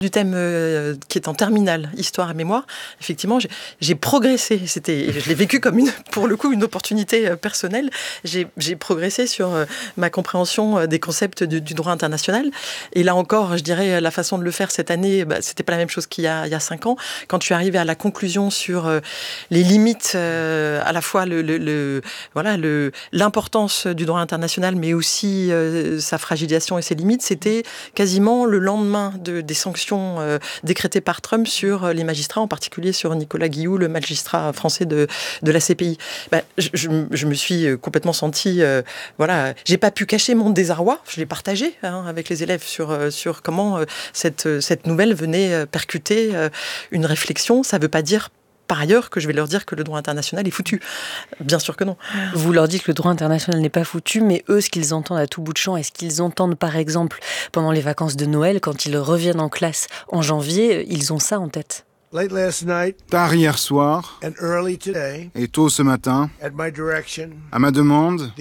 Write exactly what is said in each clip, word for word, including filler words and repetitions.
du thème euh, qui est en terminale, histoire et mémoire, effectivement, j'ai, j'ai progressé. C'était, je l'ai vécu comme, une, pour le coup, une opportunité euh, personnelle. J'ai, j'ai progressé sur euh, ma compréhension euh, des concepts du, du droit international. Et là encore, je dirais, la façon de le faire cette année, bah, c'était pas la même chose qu'il y a, il y a cinq ans. Quand je suis arrivée à la conclusion sur euh, les limites, euh, à la fois le, le, le, voilà, le, l'importance du droit international, mais aussi euh, sa fragilisation et ses limites, c'était quasiment le lendemain de, des sanctions Euh, décrété par Trump sur les magistrats, en particulier sur Nicolas Guilloux, le magistrat français de, de la C P I. Ben, je, je, je me suis complètement sentie... Euh, voilà, j'ai pas pu cacher mon désarroi, je l'ai partagé hein, avec les élèves sur, sur comment euh, cette, cette nouvelle venait percuter euh, une réflexion. Ça veut pas dire par ailleurs que je vais leur dire que le droit international est foutu. Bien sûr que non. Vous leur dites que le droit international n'est pas foutu, mais eux, ce qu'ils entendent à tout bout de champ, est-ce qu'ils entendent par exemple pendant les vacances de Noël, quand ils reviennent en classe en janvier, ils ont ça en tête? Tard hier soir et tôt ce matin, à ma demande,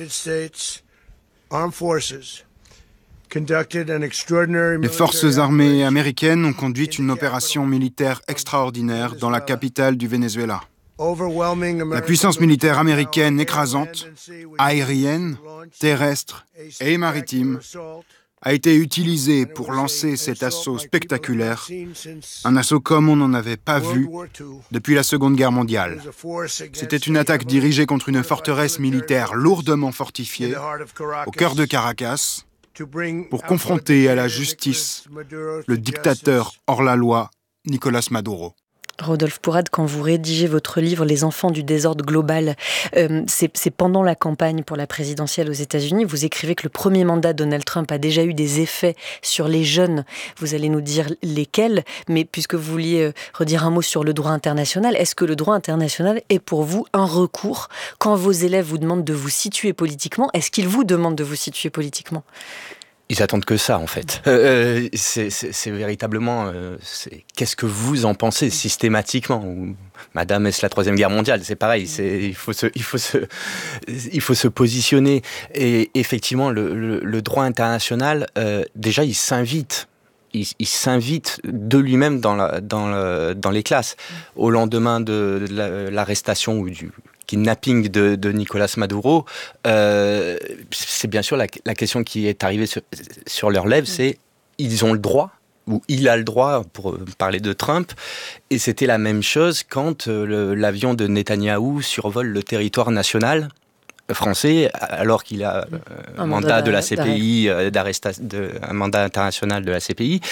les forces armées américaines ont conduit une opération militaire extraordinaire dans la capitale du Venezuela. La puissance militaire américaine écrasante, aérienne, terrestre et maritime, a été utilisée pour lancer cet assaut spectaculaire, un assaut comme on n'en avait pas vu depuis la Seconde Guerre mondiale. C'était une attaque dirigée contre une forteresse militaire lourdement fortifiée, au cœur de Caracas, pour confronter à la justice le dictateur hors la loi, Nicolás Maduro. Rodolphe Pourade, quand vous rédigez votre livre « Les enfants du désordre global », euh, c'est, c'est pendant la campagne pour la présidentielle aux États-Unis. Vous écrivez que le premier mandat de Donald Trump a déjà eu des effets sur les jeunes. Vous allez nous dire lesquels, mais puisque vous vouliez redire un mot sur le droit international, est-ce que le droit international est pour vous un recours? Quand vos élèves vous demandent de vous situer politiquement, est-ce qu'ils vous demandent de vous situer politiquement? Ils attendent que ça, en fait. Euh, c'est, c'est, c'est véritablement... Euh, c'est, qu'est-ce que vous en pensez systématiquement? Ou, Madame, est-ce la Troisième Guerre mondiale? C'est pareil, c'est, il, faut se, il, faut se, il faut se positionner. Et effectivement, le, le, le droit international, euh, déjà, il s'invite. Il, il s'invite de lui-même dans, la, dans, le, dans les classes. Au lendemain de, de la, l'arrestation ou du... kidnapping de, de Nicolás Maduro, euh, c'est bien sûr la, la question qui est arrivée sur, sur leurs lèvres, c'est ils ont le droit, ou il a le droit, pour parler de Trump, et c'était la même chose quand euh, le, l'avion de Netanyahou survole le territoire national français, alors qu'il a euh, un mandat, mandat de la C P I, euh, d'arrestation, de, un mandat international de la C P I.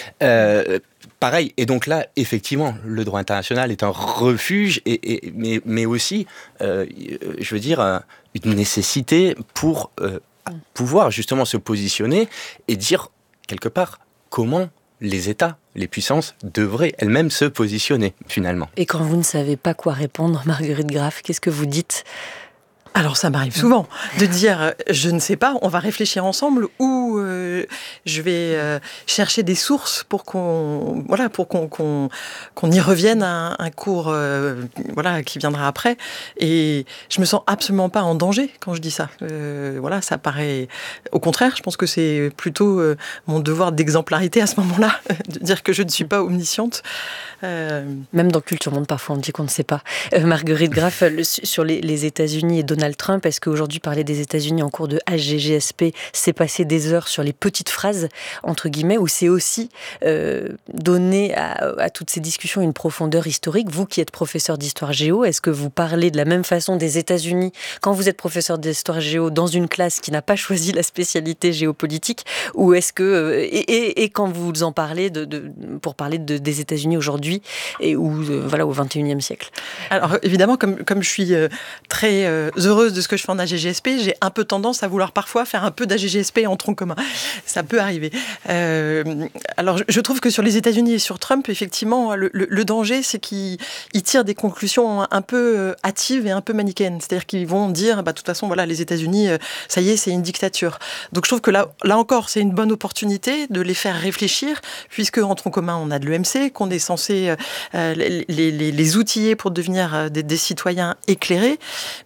Euh, pareil, et donc là, effectivement, le droit international est un refuge, et, et, mais, mais aussi, euh, je veux dire, une nécessité pour euh, pouvoir justement se positionner et dire, quelque part, comment les États, les puissances devraient elles-mêmes se positionner, finalement. Et quand vous ne savez pas quoi répondre, Marguerite Graff, qu'est-ce que vous dites ? Alors ça m'arrive souvent de dire je ne sais pas, on va réfléchir ensemble ou euh, je vais euh, chercher des sources pour qu'on voilà pour qu'on qu'on, qu'on y revienne à un, un cours euh, voilà qui viendra après, et je me sens absolument pas en danger quand je dis ça. Euh, voilà, ça paraît au contraire, je pense que c'est plutôt euh, mon devoir d'exemplarité à ce moment-là de dire que je ne suis pas omnisciente. Euh... Même dans Culture Monde, parfois on dit qu'on ne sait pas. Euh, Marguerite Graff, le, sur les, les États-Unis et Donald Trump, est-ce qu'aujourd'hui parler des États-Unis en cours de H G G S P, c'est passer des heures sur les petites phrases, entre guillemets, ou c'est aussi euh, donner à, à toutes ces discussions une profondeur historique? Vous qui êtes professeur d'histoire géo, est-ce que vous parlez de la même façon des États-Unis quand vous êtes professeur d'histoire géo dans une classe qui n'a pas choisi la spécialité géopolitique, ou est-ce que et, et, et quand vous en parlez de, de, pour parler de, des États-Unis aujourd'hui et où, euh, voilà, au vingt et unième siècle? Alors évidemment, comme, comme je suis euh, très euh, heureuse de ce que je fais en A G G S P, j'ai un peu tendance à vouloir parfois faire un peu d'A G G S P en tronc commun. Ça peut arriver. Euh, alors je, je trouve que sur les États-Unis et sur Trump, effectivement, le, le, le danger, c'est qu'ils ils tirent des conclusions un peu hâtives et un peu manichéennes. C'est-à-dire qu'ils vont dire, bah, de toute façon, voilà, les États-Unis, euh, ça y est, c'est une dictature. Donc je trouve que là, là encore, c'est une bonne opportunité de les faire réfléchir, puisque en tronc commun, on a de l'E M C, qu'on est censé Euh, les, les, les outiller pour devenir des, des citoyens éclairés. Ben, être un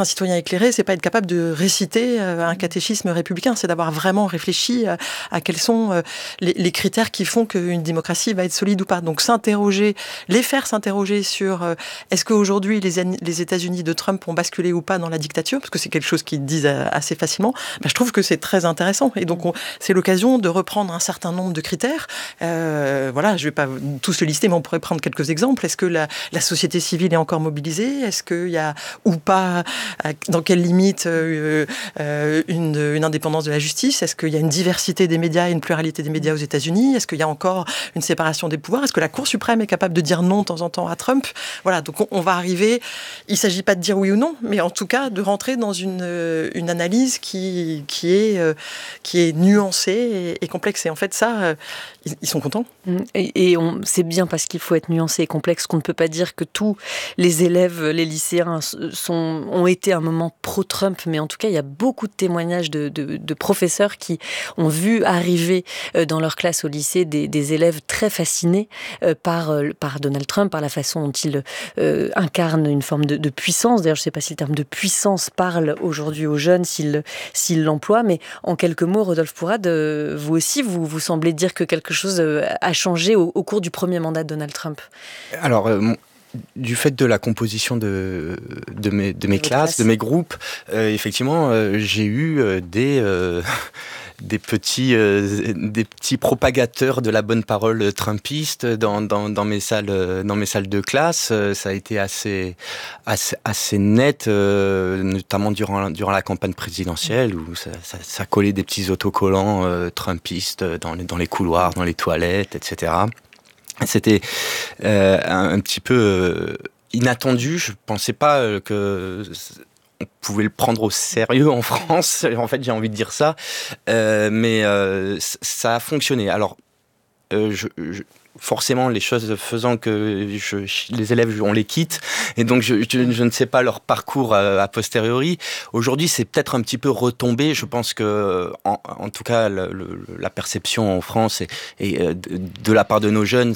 un citoyen éclairé, c'est pas être capable de réciter euh, un catéchisme républicain, c'est d'avoir vraiment réfléchi à, à quels sont euh, les, les critères qui font qu'une démocratie va être solide ou pas. Donc s'interroger, les faire s'interroger sur euh, est-ce qu'aujourd'hui les, les États-Unis de Trump ont basculé ou pas dans la dictature, parce que c'est quelque chose qu'ils disent assez facilement. Ben, je trouve que c'est très intéressant. Et donc on, c'est l'occasion de reprendre un certain nombre de critères. Euh, voilà, je vais pas tous le lister, mais on pourrait prendre quelques exemples. Est-ce que la, la société civile est encore mobilisée? Est-ce qu'il y a ou pas, dans quelle limite, euh, euh, une, une indépendance de la justice? Est-ce qu'il y a une diversité des médias et une pluralité des médias aux États-Unis? Est-ce qu'il y a encore une séparation des pouvoirs? Est-ce que la Cour suprême est capable de dire non de temps en temps à Trump? Voilà, donc on, on va arriver, il ne s'agit pas de dire oui ou non, mais en tout cas de rentrer dans une, une analyse qui, qui, est, euh, qui est nuancée et, et complexe. Et en fait, ça, euh, ils, ils sont contents. Et, et on, c'est bien parce qu'il faut être nuancé et complexe qu'on ne peut pas dire que tous les élèves, les lycéens sont, ont été à un moment pro-Trump, mais en tout cas, il y a beaucoup de témoignages de, de, de professeurs qui ont vu arriver dans leur classe au lycée des, des élèves très fascinés par, par Donald Trump, par la façon dont il euh, incarne une forme de, de puissance. D'ailleurs, je ne sais pas si le terme de puissance parle aujourd'hui aux jeunes, s'ils s'il l'emploient, mais en quelques mots, Rodolphe Pourade, vous aussi, vous, vous semblez dire que quelque chose a changé au, au cours du premier mandat de Donald Trump. Alors, euh, du fait de la composition de, de mes, de mes classes, classe. de mes groupes, euh, effectivement, euh, j'ai eu euh, des... Euh, des petits, euh, des petits propagateurs de la bonne parole trumpiste dans, dans, dans, mes, salles, dans mes salles de classe. Ça a été assez, assez, assez net, euh, notamment durant, durant la campagne présidentielle, où ça, ça, ça collait des petits autocollants euh, trumpistes dans les, dans les couloirs, dans les toilettes, et cetera. C'était euh, un, un petit peu euh, inattendu. Je ne pensais pas euh, que... on pouvait le prendre au sérieux en France, en fait j'ai envie de dire ça, euh, mais euh, ça a fonctionné. Alors, euh, je, je, forcément les choses faisant que je, les élèves, on les quitte, et donc je, je, je ne sais pas leur parcours a, a posteriori. Aujourd'hui c'est peut-être un petit peu retombé, je pense que, en, en tout cas le, le, la perception en France et, et de, de la part de nos jeunes,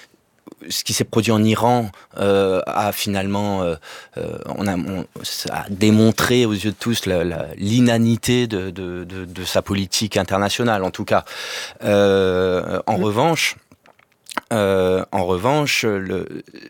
ce qui s'est produit en Iran euh, a finalement euh, on a, on, ça a démontré aux yeux de tous la, la, l'inanité de, de, de, de sa politique internationale, en tout cas. Euh, en oui. revanche, euh, en revanche, le,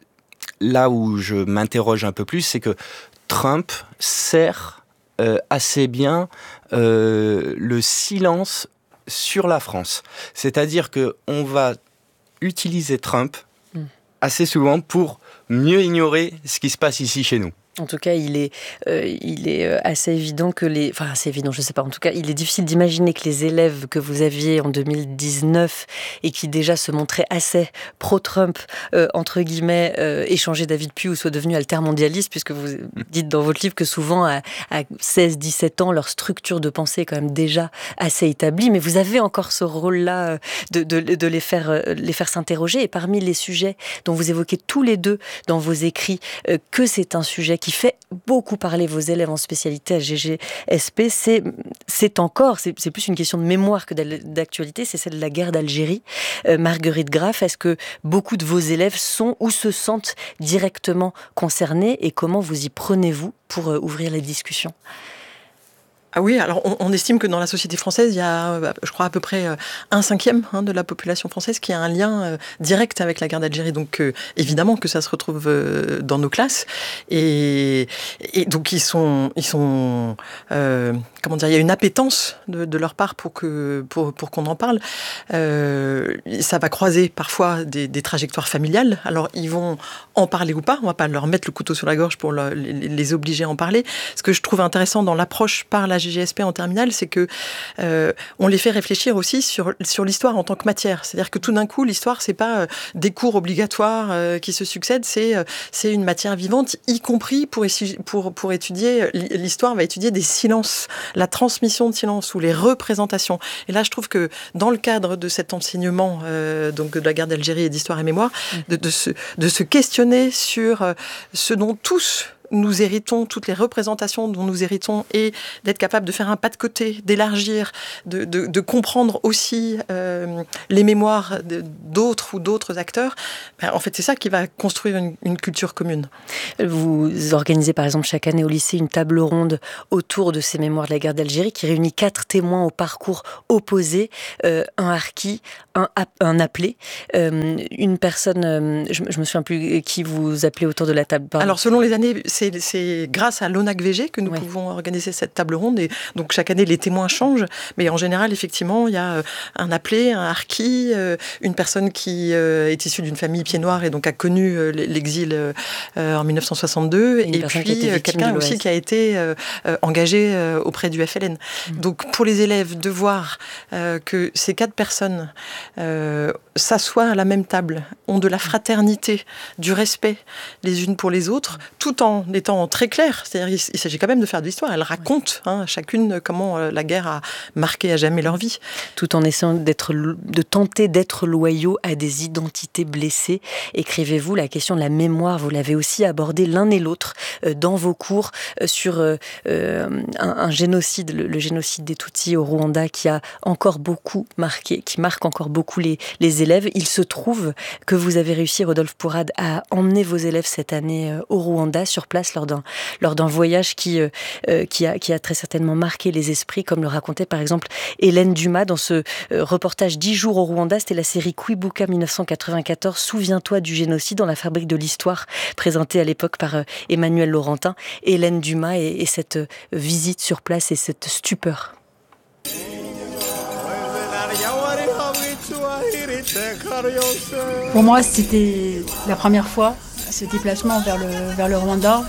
là où je m'interroge un peu plus, c'est que Trump sert euh, assez bien euh, le silence sur la France. C'est-à-dire que on va utiliser Trump assez souvent pour mieux ignorer ce qui se passe ici chez nous. En tout cas, il est, euh, il est assez évident que les... Enfin, assez évident, je ne sais pas. En tout cas, il est difficile d'imaginer que les élèves que vous aviez en deux mille dix-neuf et qui déjà se montraient assez pro-Trump, euh, entre guillemets, euh, aient changé d'avis depuis ou soient devenus altermondialistes, puisque vous dites dans votre livre que souvent, à, à seize dix-sept ans, leur structure de pensée est quand même déjà assez établie. Mais vous avez encore ce rôle-là de, de, de les faire, les faire s'interroger. Et parmi les sujets dont vous évoquez tous les deux dans vos écrits, euh, que c'est un sujet qui fait beaucoup parler vos élèves en spécialité à G G S P, c'est, c'est encore, c'est, c'est plus une question de mémoire que d'actualité, c'est celle de la guerre d'Algérie. Euh, Marguerite Graff, est-ce que beaucoup de vos élèves sont ou se sentent directement concernés et comment vous y prenez-vous pour euh, ouvrir les discussions ? Ah oui, alors on, on estime que dans la société française, il y a, je crois, à peu près un cinquième hein, de la population française qui a un lien euh, direct avec la guerre d'Algérie. Donc euh, évidemment que ça se retrouve euh, dans nos classes. Et, et donc ils sont, ils sont, euh, comment dire, il y a une appétence de, de leur part pour que, pour, pour qu'on en parle. Euh, ça va croiser parfois des, des trajectoires familiales. Alors ils vont en parler ou pas. On va pas leur mettre le couteau sur la gorge pour le, les, les obliger à en parler. Ce que je trouve intéressant dans l'approche par la G G S P en terminale, c'est que euh, on les fait réfléchir aussi sur sur l'histoire en tant que matière. C'est-à-dire que tout d'un coup, l'histoire, c'est pas euh, des cours obligatoires euh, qui se succèdent, c'est euh, c'est une matière vivante, y compris pour pour pour étudier l'histoire, va étudier des silences, la transmission de silence ou les représentations. Et là, je trouve que dans le cadre de cet enseignement euh, donc de la guerre d'Algérie et d'histoire et mémoire, de, de se de se questionner sur euh, ce dont tous nous héritons, toutes les représentations dont nous héritons, et d'être capable de faire un pas de côté, d'élargir, de, de, de comprendre aussi euh, les mémoires de, d'autres ou d'autres acteurs, ben, en fait, c'est ça qui va construire une, une culture commune. Vous organisez par exemple chaque année au lycée une table ronde autour de ces mémoires de la guerre d'Algérie qui réunit quatre témoins au parcours opposé, euh, un harki, un, un appelé, euh, une personne, euh, je, je me souviens plus qui vous appelez autour de la table. Pardon. Alors selon les années, c'est, c'est grâce à l'ONAC-V G que nous ouais. pouvons organiser cette table ronde, et donc chaque année les témoins changent, mais en général effectivement il y a un appelé, un harki, euh, une personne qui euh, est issue d'une famille pied noir et donc a connu euh, l'exil euh, en dix-neuf cent soixante-deux, et, et puis quelqu'un aussi qui a été euh, euh, engagé euh, auprès du F L N. Mmh. Donc pour les élèves de voir euh, que ces quatre personnes euh, s'assoient à la même table, ont de la fraternité, du respect les unes pour les autres, tout en étant très clair. C'est-à-dire il, il s'agit quand même de faire de l'histoire. Elles racontent hein, chacune comment euh, la guerre a marqué à jamais leur vie. Tout en essayant d'être, de tenter d'être loyaux à des identités blessées. Écrivez-vous la question de la mémoire, vous l'avez aussi abordé l'un et l'autre euh, dans vos cours euh, sur euh, un, un génocide, le, le génocide des Tutsis au Rwanda qui a encore beaucoup marqué, qui marque encore beaucoup les, les élèves. Il se trouve que vous avez réussi, Rodolphe Pourade, à emmener vos élèves cette année euh, au Rwanda, sur place, lors d'un, lors d'un voyage qui, euh, qui, a, qui a très certainement marqué les esprits, comme le racontait par exemple Hélène Dumas dans ce euh, reportage dix jours au Rwanda. C'était la série Kwibuka dix-neuf cent quatre-vingt-quatorze, Souviens-toi du génocide, dans la fabrique de l'histoire, présentée à l'époque par euh, Emmanuel Laurentin. Hélène Dumas et, et cette euh, visite sur place et cette stupeur. Pour moi, c'était la première fois, ce déplacement vers le, vers le Rwanda.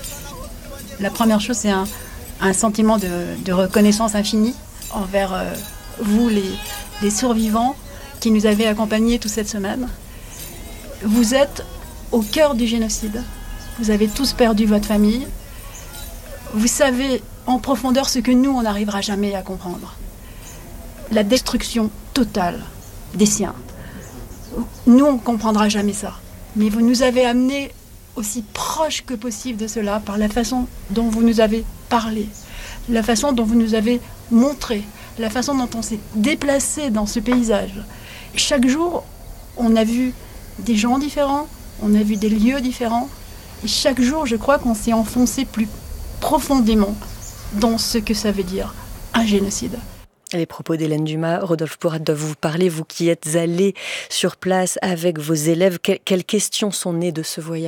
La première chose, c'est un, un sentiment de, de reconnaissance infinie envers euh, vous, les, les survivants qui nous avez accompagnés toute cette semaine. Vous êtes au cœur du génocide. Vous avez tous perdu votre famille. Vous savez en profondeur ce que nous, on n'arrivera jamais à comprendre. La destruction totale des siens. Nous, on ne comprendra jamais ça. Mais vous nous avez amenés aussi proches que possible de cela par la façon dont vous nous avez parlé, la façon dont vous nous avez montré, la façon dont on s'est déplacé dans ce paysage. Chaque jour, on a vu des gens différents, on a vu des lieux différents. Et chaque jour, je crois qu'on s'est enfoncé plus profondément dans ce que ça veut dire un génocide. Les propos d'Hélène Dumas, Rodolphe Pourade doivent vous parler, vous qui êtes allé sur place avec vos élèves. Que, quelles questions sont nées de ce voyage ?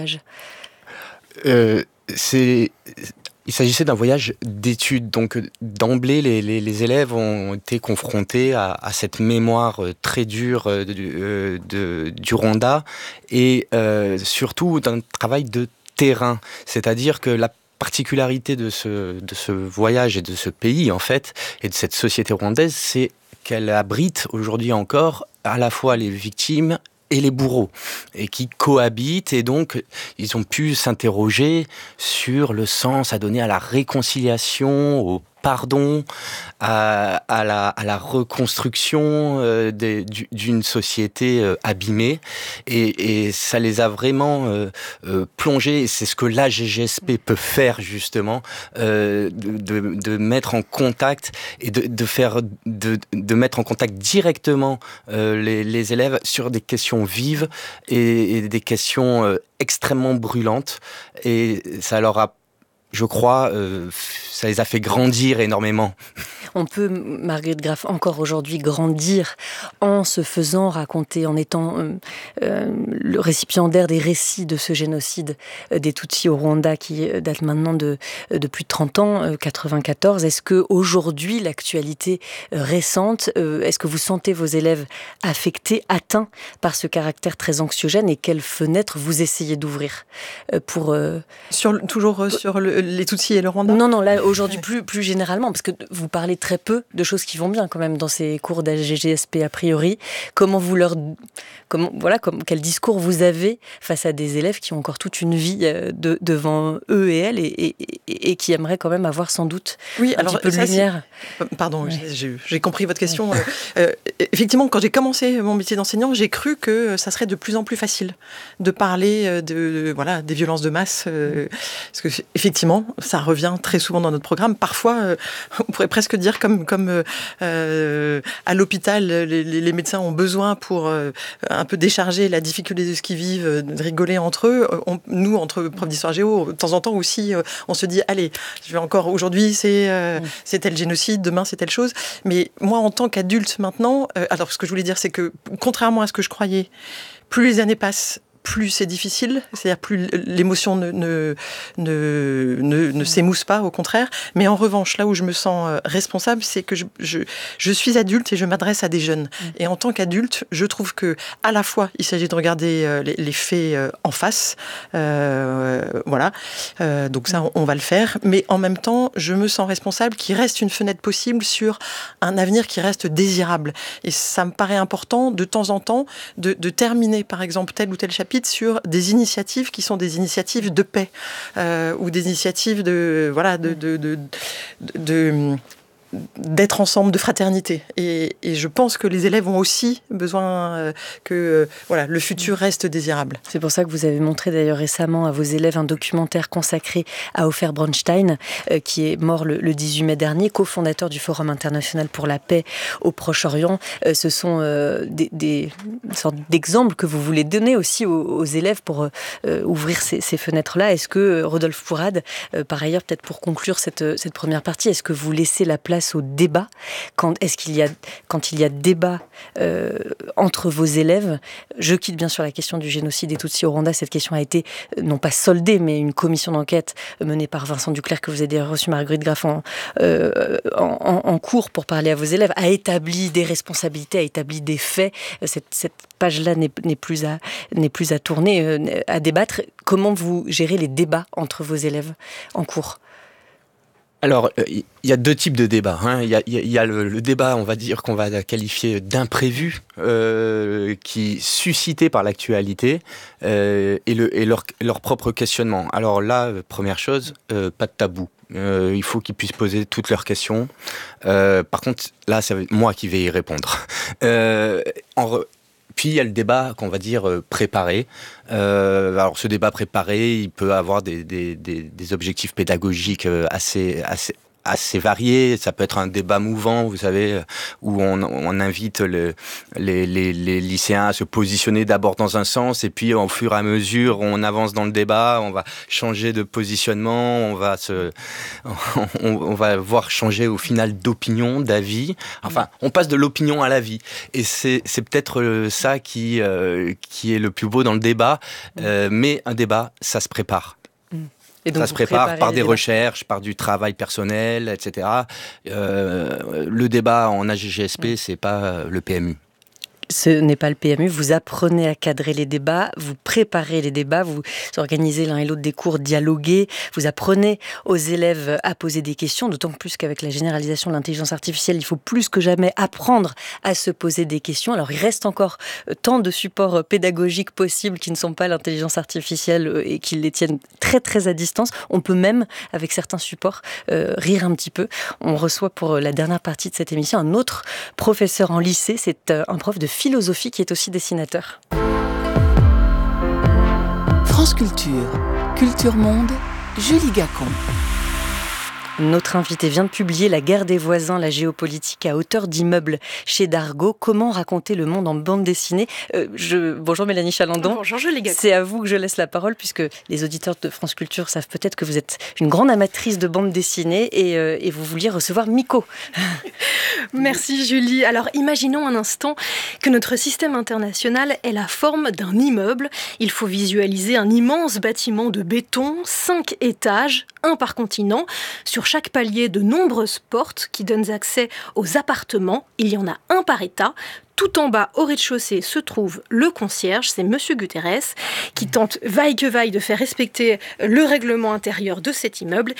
euh, c'est... Il s'agissait d'un voyage d'études, donc d'emblée les, les, les élèves ont été confrontés à, à cette mémoire très dure de, de, du Rwanda et euh, surtout d'un travail de terrain, c'est-à-dire que la particularité de ce, de ce voyage et de ce pays, en fait, et de cette société rwandaise, c'est qu'elle abrite aujourd'hui encore à la fois les victimes et les bourreaux, et qui cohabitent, et donc ils ont pu s'interroger sur le sens à donner à la réconciliation, au pardon, à, à, la, à la reconstruction euh, des, d'une société euh, abîmée, et, et ça les a vraiment euh, euh, plongés, et c'est ce que l'A G G S P peut faire justement, euh, de, de, de mettre en contact, et de, de, faire, de, de mettre en contact directement euh, les, les élèves sur des questions vives, et, et des questions euh, extrêmement brûlantes, et ça leur a, je crois, euh, ça les a fait grandir énormément. On peut, Marguerite Graff, encore aujourd'hui grandir en se faisant raconter, en étant euh, euh, le récipiendaire des récits de ce génocide euh, des Tutsis au Rwanda qui date maintenant de, de plus de trente ans, euh, quatre-vingt-quatorze. Est-ce qu'aujourd'hui, l'actualité euh, récente, euh, est-ce que vous sentez vos élèves affectés, atteints par ce caractère très anxiogène, et quelles fenêtres vous essayez d'ouvrir euh, pour... Euh... Sur, toujours euh, sur le, les Tutsis et le Rwanda ? Non, non, là, aujourd'hui, plus, plus généralement, parce que vous parlez très peu de choses qui vont bien quand même dans ces cours d'A G G S P a priori. Comment vous leur, comment, voilà, comme, quel discours vous avez face à des élèves qui ont encore toute une vie de, devant eux et elles et, et, et, et qui aimeraient quand même avoir sans doute oui, un alors, petit peu de ça, lumière. C'est... Pardon, ouais. j'ai, j'ai compris votre question. Ouais. Euh, effectivement, quand j'ai commencé mon métier d'enseignant, j'ai cru que ça serait de plus en plus facile de parler de, de voilà, des violences de masse. Euh, parce que effectivement, ça revient très souvent dans notre programme. Parfois, euh, on pourrait presque dire comme, comme euh, à l'hôpital, les, les médecins ont besoin pour euh, un peu décharger la difficulté de ce qu'ils vivent, de rigoler entre eux. On, nous, entre profs d'histoire géo, de temps en temps aussi, euh, on se dit, allez, je vais encore aujourd'hui, c'est, euh, mmh. c'est tel génocide, demain c'est telle chose. Mais moi, en tant qu'adulte maintenant, euh, alors ce que je voulais dire, c'est que contrairement à ce que je croyais, plus les années passent, plus c'est difficile, c'est-à-dire plus l'émotion ne, ne, ne, ne, ne s'émousse pas, au contraire. Mais en revanche, là où je me sens responsable, c'est que je, je, je suis adulte et je m'adresse à des jeunes. Mmh. Et en tant qu'adulte, je trouve que à la fois, il s'agit de regarder les, les faits en face, euh, voilà, euh, donc ça, on, on va le faire. Mais en même temps, je me sens responsable qu'il reste une fenêtre possible sur un avenir qui reste désirable. Et ça me paraît important, de temps en temps, de, de terminer, par exemple, tel ou tel chapitre sur des initiatives qui sont des initiatives de paix euh, ou des initiatives de voilà de de, de, de, de d'être ensemble, de fraternité. Et, et je pense que les élèves ont aussi besoin euh, que euh, voilà, le futur reste désirable. C'est pour ça que vous avez montré d'ailleurs récemment à vos élèves un documentaire consacré à Ofer Bronstein, euh, qui est mort le, le dix-huit mai dernier, cofondateur du Forum international pour la paix au Proche-Orient. Euh, ce sont euh, des, des sortes d'exemples que vous voulez donner aussi aux, aux élèves pour euh, ouvrir ces, ces fenêtres-là. Est-ce que, Rodolphe Pourade, euh, par ailleurs, peut-être pour conclure cette, cette première partie, est-ce que vous laissez la place au débat, quand, est-ce qu'il y a, quand il y a débat euh, entre vos élèves? Je quitte bien sûr la question du génocide des Tutsis au Rwanda. Cette question a été, euh, non pas soldée, mais une commission d'enquête menée par Vincent Duclerc, que vous avez reçu, Marguerite Graff, en, euh, en, en cours pour parler à vos élèves, a établi des responsabilités, a établi des faits. Cette, cette page-là n'est, n'est, plus à, n'est plus à tourner, euh, à débattre. Comment vous gérez les débats entre vos élèves en cours? Alors, il euh, y a deux types de débats. Il hein. y, a, y a le, le débat, on va dire, qu'on va qualifier d'imprévu, euh, qui est suscité par l'actualité euh, et, le, et leur, leur propre questionnement. Alors là, première chose, euh, pas de tabou. Euh, il faut qu'ils puissent poser toutes leurs questions. Euh, par contre, là, c'est moi qui vais y répondre. Euh, en re- Puis il y a le débat qu'on va dire euh, préparé. Euh, alors ce débat préparé, il peut avoir des, des, des, des objectifs pédagogiques euh, assez, assez, assez variés. Ça peut être un débat mouvant, vous savez, où on, on invite le, les, les, les lycéens à se positionner d'abord dans un sens, et puis au fur et à mesure, on avance dans le débat, on va changer de positionnement, on va se, on, on va voir changer au final d'opinion, d'avis. Enfin, on passe de l'opinion à l'avis, et c'est, c'est peut-être ça qui, euh, qui est le plus beau dans le débat. Euh, mais un débat, ça se prépare. Et donc ça se prépare par des débats. recherches, par du travail personnel, et cetera. Euh, le débat en A G G S P, c'est pas le P M U. Ce n'est pas le P M U, vous apprenez à cadrer les débats, vous préparez les débats, vous organisez l'un et l'autre des cours dialogués, vous apprenez aux élèves à poser des questions, d'autant plus qu'avec la généralisation de l'intelligence artificielle, il faut plus que jamais apprendre à se poser des questions. Alors il reste encore tant de supports pédagogiques possibles qui ne sont pas l'intelligence artificielle et qui les tiennent très très à distance. On peut même, avec certains supports, euh, rire un petit peu. On reçoit pour la dernière partie de cette émission un autre professeur en lycée, c'est un prof de philosophie qui est aussi dessinateur. France Culture, Culture Monde, Julie Gacon. Notre invité vient de publier La guerre des voisins, la géopolitique à hauteur d'immeuble chez Dargaud. Comment raconter le monde en bande dessinée ? euh, je... Bonjour Mélanie Chalandon. Bonjour Julie Gacon. C'est à vous que je laisse la parole, puisque les auditeurs de France Culture savent peut-être que vous êtes une grande amatrice de bande dessinée et, euh, et vous vouliez recevoir Miko. Merci Julie. Alors imaginons un instant que notre système international ait la forme d'un immeuble. Il faut visualiser un immense bâtiment de béton, cinq étages, un par continent. Sur chaque palier, de nombreuses portes qui donnent accès aux appartements. Il y en a un par état. Tout en bas, au rez-de-chaussée, se trouve le concierge, c'est Monsieur Guterres, qui tente vaille que vaille de faire respecter le règlement intérieur de cet immeuble.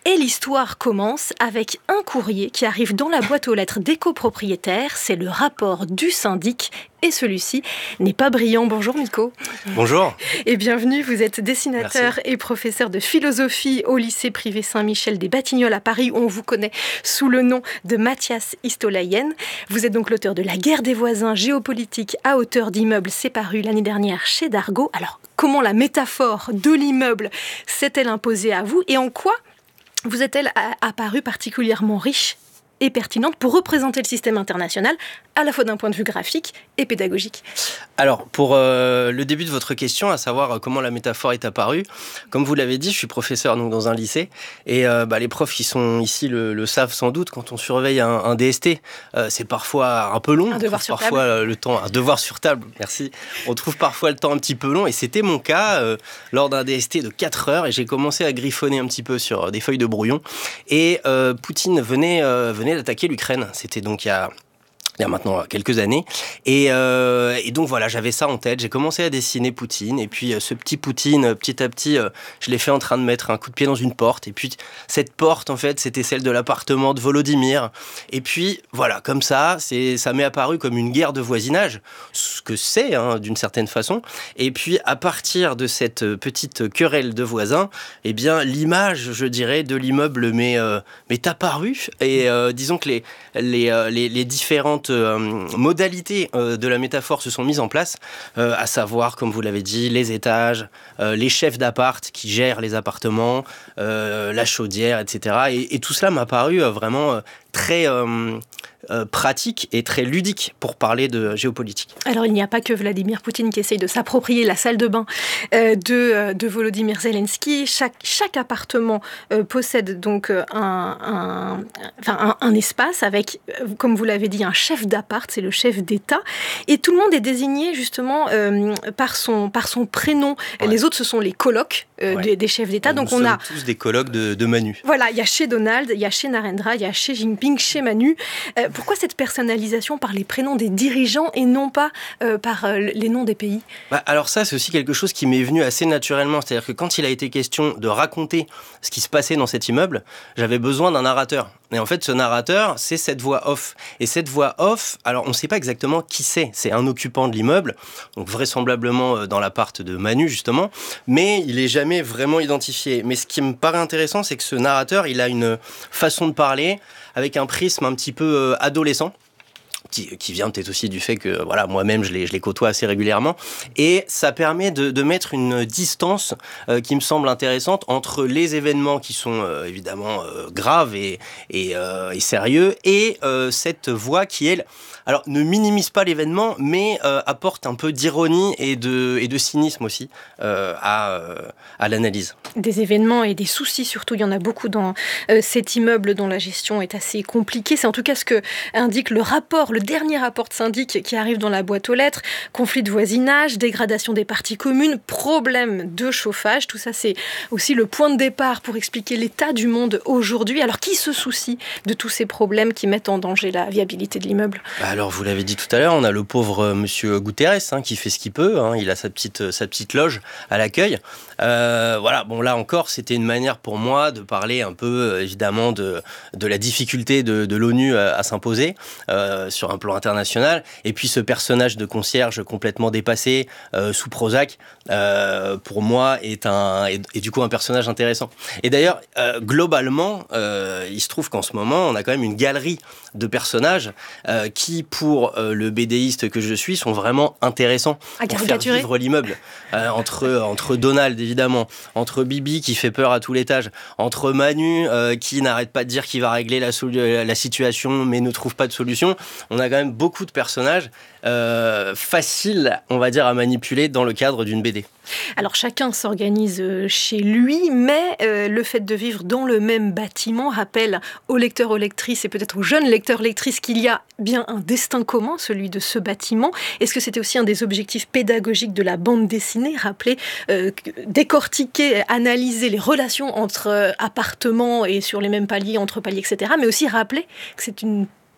Et l'histoire commence avec un courrier qui arrive dans la boîte aux lettres des copropriétaires. C'est le rapport du syndic. Et celui-ci n'est pas brillant. Bonjour Miko. Bonjour. Et bienvenue, vous êtes dessinateur Merci. Et professeur de philosophie au lycée privé Saint-Michel des Batignolles à Paris, où on vous connaît sous le nom de Mathias Istolaien. Vous êtes donc l'auteur de La guerre des voisins, géopolitique à hauteur d'immeuble, c'est paru l'année dernière chez Dargaud. Alors, comment la métaphore de l'immeuble s'est-elle imposée à vous et en quoi vous est-elle apparue particulièrement riche et pertinente pour représenter le système international, à la fois d'un point de vue graphique et pédagogique? Alors, pour euh, le début de votre question, à savoir euh, comment la métaphore est apparue, comme vous l'avez dit, je suis professeur donc, dans un lycée, et euh, bah, les profs qui sont ici le, le savent sans doute, quand on surveille un, un D S T, euh, c'est parfois un peu long. Un devoir sur parfois table. Le temps, un devoir sur table, merci. On trouve parfois le temps un petit peu long, et c'était mon cas euh, lors d'un D S T de quatre heures, et j'ai commencé à griffonner un petit peu sur des feuilles de brouillon, et euh, Poutine venait, euh, venait d'attaquer l'Ukraine. C'était donc il y a... il y a maintenant quelques années. Et, euh, et donc voilà, j'avais ça en tête. J'ai commencé à dessiner Poutine. Et puis euh, ce petit Poutine, euh, petit à petit, euh, je l'ai fait en train de mettre un coup de pied dans une porte. Et puis cette porte, en fait, c'était celle de l'appartement de Volodymyr. Et puis voilà, comme ça, c'est, ça m'est apparu comme une guerre de voisinage, ce que c'est, hein, d'une certaine façon. Et puis à partir de cette petite querelle de voisins, eh bien l'image, je dirais, de l'immeuble m'est, euh, m'est apparue. Et euh, disons que les, les, euh, les, les différentes Euh, modalités euh, de la métaphore se sont mises en place, euh, à savoir, comme vous l'avez dit, les étages, euh, les chefs d'appart qui gèrent les appartements, euh, la chaudière, et cetera. Et, et tout cela m'a paru euh, vraiment euh, très euh, euh, pratique et très ludique pour parler de géopolitique. Alors, il n'y a pas que Vladimir Poutine qui essaye de s'approprier la salle de bain euh, de, euh, de Volodymyr Zelensky. Chaque, chaque appartement euh, possède donc euh, un, un, enfin, un, un espace avec, euh, comme vous l'avez dit, un chef d'appart, c'est le chef d'État. Et tout le monde est désigné justement euh, par, son, par son prénom. Ouais. Les autres, ce sont les colocs euh, ouais. des, des chefs d'État. Nous donc, on a tous des colocs de, de Manu. Voilà, il y a chez Donald, il y a chez Narendra, il y a chez Jinping, chez Manu. Euh, pourquoi cette personnalisation par les prénoms des dirigeants et non pas euh, par euh, les noms des pays? Bah, alors ça, c'est aussi quelque chose qui m'est venu assez naturellement. C'est-à-dire que quand il a été question de raconter ce qui se passait dans cet immeuble, j'avais besoin d'un narrateur. Et en fait, ce narrateur, c'est cette voix off. Et cette voix off, alors on ne sait pas exactement qui c'est. C'est un occupant de l'immeuble, donc vraisemblablement dans l'appart de Manu, justement. Mais il n'est jamais vraiment identifié. Mais ce qui me paraît intéressant, c'est que ce narrateur, il a une façon de parler avec un prisme un petit peu adolescent. Qui, qui vient peut-être aussi du fait que voilà, moi-même, je les, je les côtoie assez régulièrement. Et ça permet de, de mettre une distance euh, qui me semble intéressante entre les événements qui sont euh, évidemment euh, graves et, et, euh, et sérieux et euh, cette voix qui, elle, alors, ne minimise pas l'événement, mais euh, apporte un peu d'ironie et de, et de cynisme aussi euh, à, euh, à l'analyse. Des événements et des soucis, surtout, il y en a beaucoup dans euh, cet immeuble dont la gestion est assez compliquée. C'est en tout cas ce que indique le rapport, le dernier rapport de syndic qui arrive dans la boîte aux lettres. Conflit de voisinage, dégradation des parties communes, problème de chauffage. Tout ça, c'est aussi le point de départ pour expliquer l'état du monde aujourd'hui. Alors, qui se soucie de tous ces problèmes qui mettent en danger la viabilité de l'immeuble ? Alors, vous l'avez dit tout à l'heure, on a le pauvre euh, monsieur Guterres hein, qui fait ce qu'il peut. Hein, il a sa petite, sa petite loge à l'accueil. Euh, voilà, bon, là encore, c'était une manière pour moi de parler un peu, euh, évidemment, de, de la difficulté de, de l'ONU à, à s'imposer euh, sur un plan international. Et puis, ce personnage de concierge complètement dépassé, euh, sous Prozac, euh, pour moi, est, un, est, est du coup un personnage intéressant. Et d'ailleurs, euh, globalement, euh, il se trouve qu'en ce moment, on a quand même une galerie de personnages euh, qui, pour euh, le bédéiste que je suis, sont vraiment intéressants à pour faire vivre l'immeuble. Euh, entre, entre Donald, évidemment, entre Bibi qui fait peur à tout l'étage, entre Manu euh, qui n'arrête pas de dire qu'il va régler la, sol- la situation mais ne trouve pas de solution. On a quand même beaucoup de personnages euh, faciles, on va dire, à manipuler dans le cadre d'une B D. Alors chacun s'organise chez lui, mais euh, le fait de vivre dans le même bâtiment rappelle aux lecteurs, aux lectrices et peut-être aux jeunes lecteurs, lectrices qu'il y a bien un destin commun, celui de ce bâtiment. Est-ce que c'était aussi un des objectifs pédagogiques de la bande dessinée, rappeler, euh, décortiquer, analyser les relations entre euh, appartements et sur les mêmes paliers, entre paliers, et cetera, mais aussi rappeler que c'est une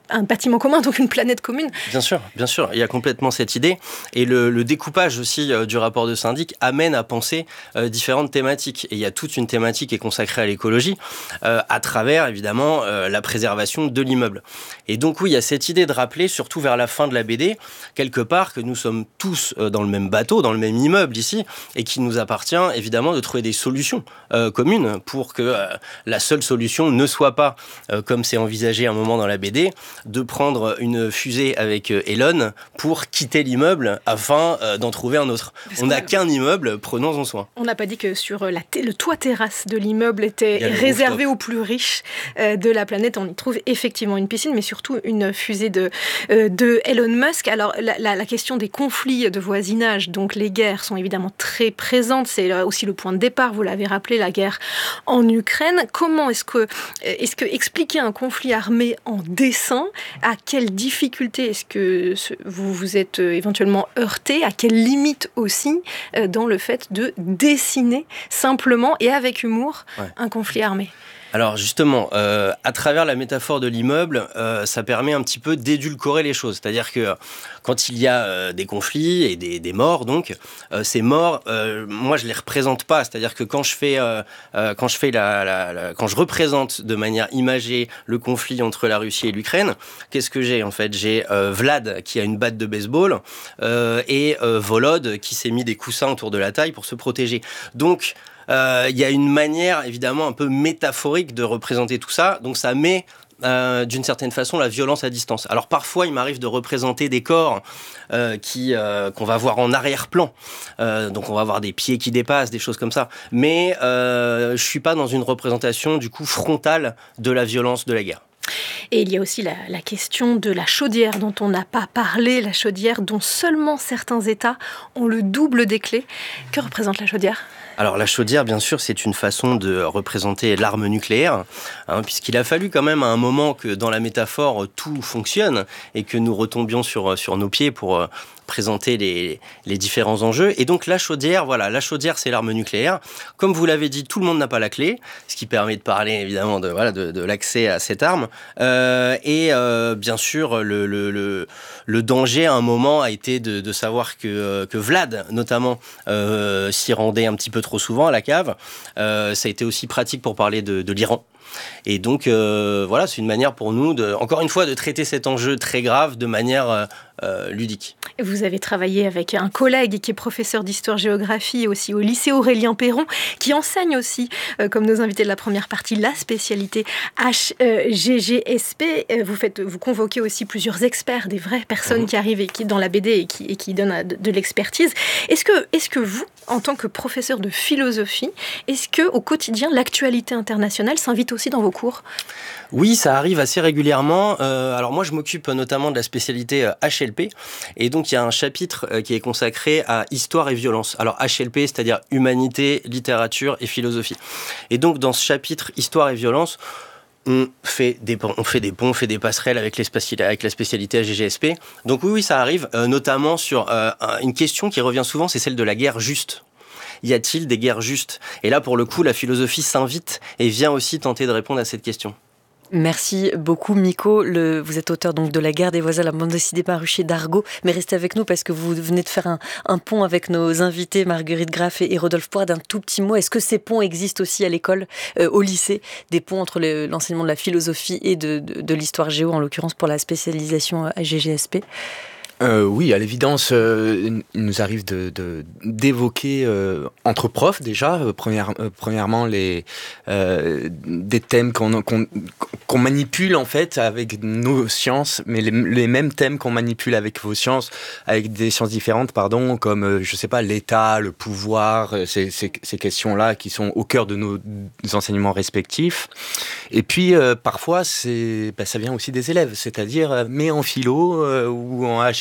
un bâtiment commun, donc une planète commune. Bien sûr, bien sûr, il y a complètement cette idée. Et le, le découpage aussi euh, du rapport de syndic amène à penser euh, différentes thématiques. Et il y a toute une thématique qui est consacrée à l'écologie, euh, à travers évidemment euh, la préservation de l'immeuble. Et donc oui, il y a cette idée de rappeler, surtout vers la fin de la B D, quelque part que nous sommes tous euh, dans le même bateau, dans le même immeuble ici, et qu'il nous appartient évidemment de trouver des solutions euh, communes pour que euh, la seule solution ne soit pas, euh, comme c'est envisagé à un moment dans la B D, de prendre une fusée avec Elon pour quitter l'immeuble afin euh, d'en trouver un autre. Parce on n'a qu'un immeuble, prenons-en soin. On n'a pas dit que sur la t- le toit terrasse de l'immeuble était réservé aux plus riches euh, de la planète. On y trouve effectivement une piscine, mais surtout une fusée de, euh, de Elon Musk. Alors la, la, la question des conflits de voisinage, donc les guerres sont évidemment très présentes. C'est aussi le point de départ, vous l'avez rappelé, la guerre en Ukraine. Comment est-ce que, est-ce que expliquer un conflit armé en dessin, à quelles difficultés est-ce que vous vous êtes éventuellement heurté, à quelles limites aussi dans le fait de dessiner simplement et avec humour ouais. un conflit armé? Alors justement, euh, à travers la métaphore de l'immeuble, euh, ça permet un petit peu d'édulcorer les choses. C'est-à-dire que quand il y a euh, des conflits et des, des morts, donc euh, ces morts, euh, moi je les représente pas. C'est-à-dire que quand je fais, euh, euh, quand je fais la, la, la, quand je représente de manière imagée le conflit entre la Russie et l'Ukraine, qu'est-ce que j'ai en fait? J'ai euh, Vlad qui a une batte de baseball euh, et euh, Volod qui s'est mis des coussins autour de la taille pour se protéger. Donc il euh, y a une manière évidemment un peu métaphorique de représenter tout ça, donc ça met euh, d'une certaine façon la violence à distance. Alors parfois il m'arrive de représenter des corps euh, qui, euh, qu'on va voir en arrière-plan, euh, donc on va voir des pieds qui dépassent, des choses comme ça, mais euh, je suis pas dans une représentation du coup frontale de la violence de la guerre. Et il y a aussi la, la question de la chaudière dont on n'a pas parlé, la chaudière dont seulement certains États ont le double des clés. Que représente la chaudière ? Alors la chaudière, bien sûr, c'est une façon de représenter l'arme nucléaire, hein, puisqu'il a fallu quand même à un moment que dans la métaphore tout fonctionne et que nous retombions sur, sur nos pieds pour euh, présenter les, les différents enjeux. Et donc la chaudière, voilà, la chaudière c'est l'arme nucléaire. Comme vous l'avez dit, tout le monde n'a pas la clé, ce qui permet de parler évidemment de, voilà, de, de l'accès à cette arme. Euh, et euh, bien sûr, le, le, le, le danger à un moment a été de, de savoir que, que Vlad, notamment, euh, s'y rendait un petit peu trop souvent à la cave. Euh, ça a été aussi pratique pour parler de, de l'Iran. Et donc, euh, voilà, c'est une manière pour nous, de, encore une fois, de traiter cet enjeu très grave de manière euh, euh, ludique. Vous avez travaillé avec un collègue qui est professeur d'histoire-géographie aussi au lycée Aurélien Perron, qui enseigne aussi, euh, comme nos invités de la première partie, la spécialité H G G S P. Vous, faites, vous convoquez aussi plusieurs experts, des vraies personnes mmh. qui arrivent et qui, dans la B D et qui, et qui donnent de, de l'expertise. Est-ce que, est-ce que vous, en tant que professeur de philosophie, est-ce qu'au quotidien, l'actualité internationale s'invite aussi dans vos cours ? Oui, ça arrive assez régulièrement. Euh, alors moi, je m'occupe notamment de la spécialité H L P. Et donc, il y a un chapitre euh, qui est consacré à histoire et violence. Alors, H L P, c'est-à-dire humanité, littérature et philosophie. Et donc, dans ce chapitre histoire et violence, on fait des ponts, on fait des ponts, on fait des passerelles avec, les spéciali- avec la spécialité H G G S P. Donc oui, oui, ça arrive, euh, notamment sur euh, une question qui revient souvent, c'est celle de la guerre juste. Y a-t-il des guerres justes ? Et là, pour le coup, la philosophie s'invite et vient aussi tenter de répondre à cette question. Merci beaucoup, Miko. Le, vous êtes auteur donc de La guerre des voisins, la bande dessinée par Rucher d'Argo. Mais restez avec nous parce que vous venez de faire un, un pont avec nos invités, Marguerite Graff et, et Rodolphe Poire, d'un tout petit mot. Est-ce que ces ponts existent aussi à l'école, euh, au lycée, des ponts entre le, l'enseignement de la philosophie et de, de, de l'histoire géo, en l'occurrence pour la spécialisation H G G S P ? Euh, oui, à l'évidence, euh, il nous arrive de, de, d'évoquer euh, entre profs déjà, euh, première, euh, premièrement, les, euh, des thèmes qu'on, qu'on, qu'on manipule en fait avec nos sciences, mais les, les mêmes thèmes qu'on manipule avec vos sciences, avec des sciences différentes, pardon, comme, euh, je sais pas, l'État, le pouvoir, euh, ces, ces, ces questions-là qui sont au cœur de nos, nos enseignements respectifs. Et puis, euh, parfois, c'est, bah, ça vient aussi des élèves, c'est-à-dire, euh, mais en philo euh, ou en H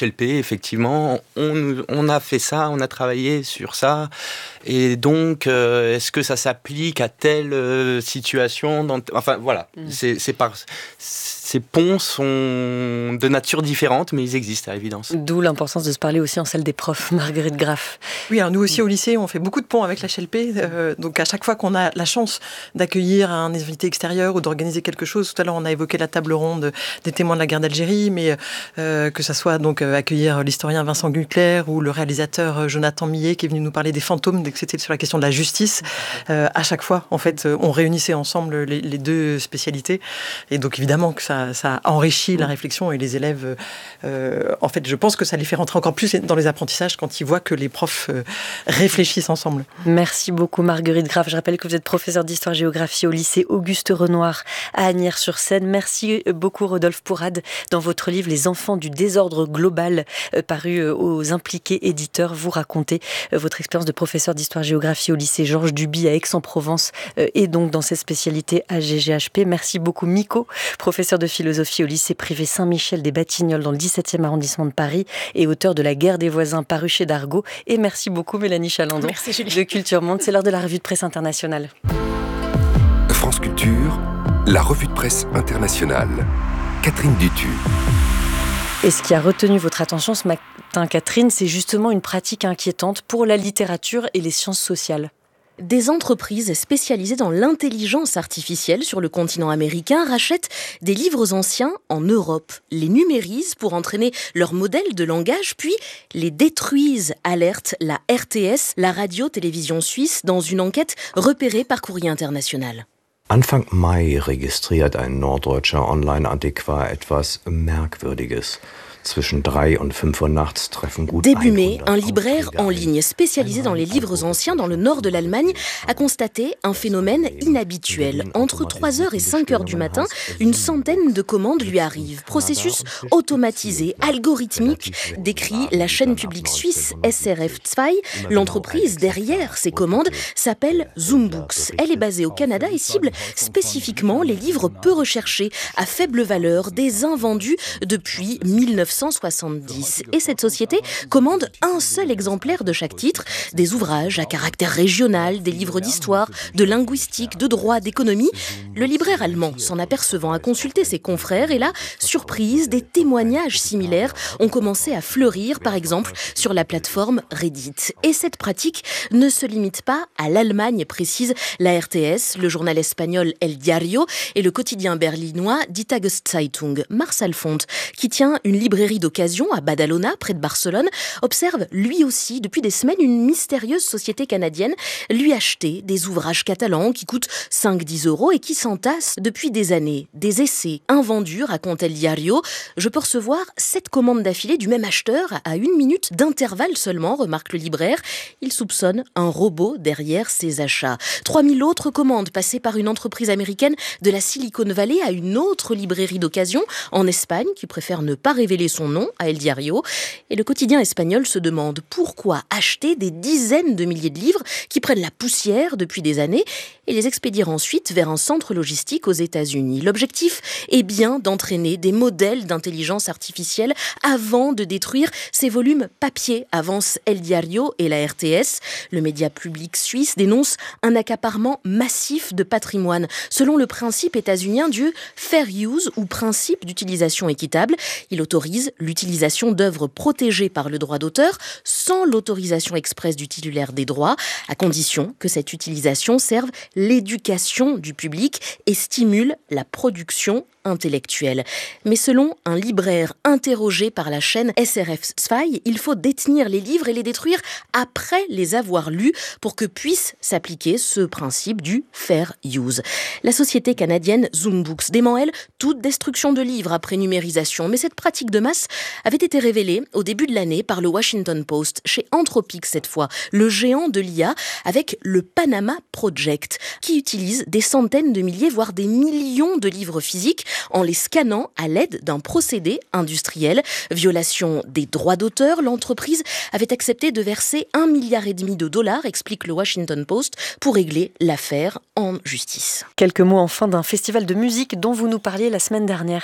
H L P, effectivement, on, on a fait ça, on a travaillé sur ça. Et donc, euh, est-ce que ça s'applique à telle euh, situation dans t... Enfin, voilà. Mmh. C'est, c'est par... Ces ponts sont de nature différente, mais ils existent à l'évidence. D'où l'importance de se parler aussi en salle des profs, Marguerite Graff. Oui, alors nous aussi au lycée, on fait beaucoup de ponts avec l'H L P. Euh, donc à chaque fois qu'on a la chance d'accueillir un invité extérieur ou d'organiser quelque chose, tout à l'heure on a évoqué la table ronde des témoins de la guerre d'Algérie, mais euh, que ça soit donc euh, accueillir l'historien Vincent Gucler ou le réalisateur Jonathan Millet qui est venu nous parler des fantômes, dès que c'était sur la question de la justice. Euh, à chaque fois, en fait, on réunissait ensemble les, les deux spécialités. Et donc évidemment que ça Ça, ça enrichit la réflexion et les élèves, euh, en fait, je pense que ça les fait rentrer encore plus dans les apprentissages quand ils voient que les profs euh, réfléchissent ensemble. Merci beaucoup Marguerite Graff. Je rappelle que vous êtes professeure d'histoire-géographie au lycée Auguste Renoir à Asnières-sur-Seine. Merci beaucoup Rodolphe Pourade dans votre livre Les enfants du désordre global, euh, paru aux Impliqués éditeurs. Vous racontez euh, votre expérience de professeur d'histoire-géographie au lycée Georges Duby à Aix-en-Provence euh, et donc dans cette spécialité H G G H P. Merci beaucoup Miko, professeur de philosophie au lycée privé Saint-Michel des Batignolles dans le dix-septième arrondissement de Paris et auteur de La guerre des voisins paru chez Dargaud. Et merci beaucoup Mélanie Chalandon de Culture Monde. C'est l'heure de la revue de presse internationale. France Culture, la revue de presse internationale. Catherine Dutu. Et ce qui a retenu votre attention ce matin, Catherine, c'est justement une pratique inquiétante pour la littérature et les sciences sociales. Des entreprises spécialisées dans l'intelligence artificielle sur le continent américain rachètent des livres anciens en Europe, les numérisent pour entraîner leur modèle de langage, puis les détruisent, alerte la R T S, la radio-télévision suisse, dans une enquête repérée par Courrier International. Anfang Mai registriert ein norddeutscher Online-Antiquar etwas Merkwürdiges. Début mai, un libraire en ligne spécialisé dans les livres anciens dans le nord de l'Allemagne a constaté un phénomène inhabituel. Entre trois heures et cinq heures du matin, une centaine de commandes lui arrivent. Processus automatisé, algorithmique, décrit la chaîne publique suisse S R F deux. L'entreprise derrière ces commandes s'appelle Zoombooks. Elle est basée au Canada et cible spécifiquement les livres peu recherchés, à faible valeur, des invendus depuis mille neuf cent soixante-dix. Et cette société commande un seul exemplaire de chaque titre, des ouvrages à caractère régional, des livres d'histoire, de linguistique, de droit, d'économie. Le libraire allemand, s'en apercevant, a consulté ses confrères et là, surprise, des témoignages similaires ont commencé à fleurir, par exemple, sur la plateforme Reddit. Et cette pratique ne se limite pas à l'Allemagne, précise la R T S, le journal espagnol El Diario et le quotidien berlinois Die Tageszeitung. Mars Alfont, qui tient une librairie d'occasion à Badalona, près de Barcelone, observe lui aussi depuis des semaines une mystérieuse société canadienne lui acheter des ouvrages catalans qui coûtent cinq à dix euros et qui s'entassent depuis des années. Des essais invendus, raconte El Diario. Je peux recevoir sept commandes d'affilée du même acheteur à une minute d'intervalle seulement, remarque le libraire. Il soupçonne un robot derrière ces achats. trois mille autres commandes passées par une entreprise américaine de la Silicon Valley à une autre librairie d'occasion en Espagne qui préfère ne pas révéler son nom à El Diario. Et le quotidien espagnol se demande pourquoi acheter des dizaines de milliers de livres qui prennent la poussière depuis des années et les expédier ensuite vers un centre logistique aux États-Unis. L'objectif est bien d'entraîner des modèles d'intelligence artificielle avant de détruire ces volumes papier, avance El Diario et la R T S. Le média public suisse dénonce un accaparement massif de patrimoine selon le principe états-unien du fair use ou principe d'utilisation équitable. Il autorise l'utilisation d'œuvres protégées par le droit d'auteur sans l'autorisation expresse du titulaire des droits, à condition que cette utilisation serve l'éducation du public et stimule la production intellectuelle. Mais selon un libraire interrogé par la chaîne S R F deux, il faut détenir les livres et les détruire après les avoir lus pour que puisse s'appliquer ce principe du fair use. La société canadienne Zoombooks dément, elle, toute destruction de livres après numérisation. Mais cette pratique de masse avait été révélée au début de l'année par le Washington Post, chez Anthropic cette fois, le géant de l'I A, avec le Panama Project, qui utilise des centaines de milliers, voire des millions de livres physiques en les scannant à l'aide d'un procédé industriel. Violation des droits d'auteur, l'entreprise avait accepté de verser un milliard et demi de dollars, explique le Washington Post, pour régler l'affaire en justice. Quelques mots enfin d'un festival de musique dont vous nous parliez la semaine dernière.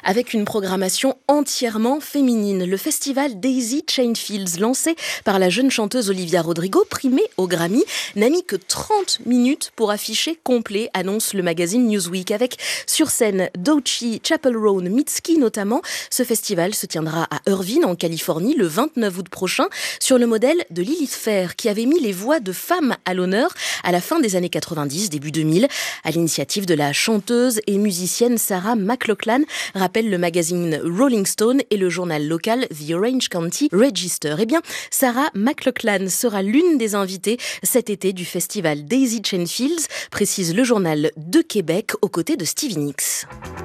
avec une programmation entièrement féminine. Le festival Daisy Chain Fields, lancé par la jeune chanteuse Olivia Rodrigo, primée au Grammy, n'a mis que trente minutes pour afficher complet, annonce le magazine Newsweek. Avec sur scène Doechii, Chappell Roan, Mitski notamment. Ce festival se tiendra à Irvine, en Californie, le vingt-neuf août prochain, sur le modèle de Lilith Fair, qui avait mis les voix de femmes à l'honneur à la fin des années quatre-vingt-dix, début deux mille, à l'initiative de la chanteuse et musicienne Sarah McLachlan, rappelle le magazine Rolling Stone et le journal local The Orange County Register. Eh bien, Sarah McLachlan sera l'une des invitées cet été du festival Daisy Chain Fields, précise le journal de Québec, aux côtés de Stevie Nicks.